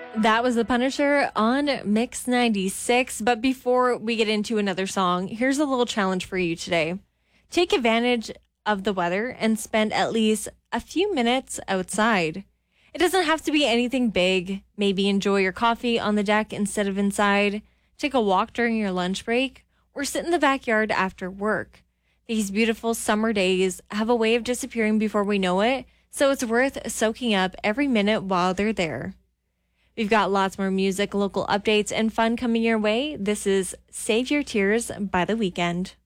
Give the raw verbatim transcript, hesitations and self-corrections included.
That was The Punisher on Mix ninety-six. But before we get into another song, here's a little challenge for you today. Take advantage of the weather and spend at least a few minutes outside. It doesn't have to be anything big. Maybe enjoy your coffee on the deck instead of inside. Take a walk during your lunch break, or sit in the backyard after work. These beautiful summer days have a way of disappearing before we know it, so it's worth soaking up every minute while they're there. We've got lots more music, local updates, and fun coming your way. This is Save Your Tears by The Weeknd.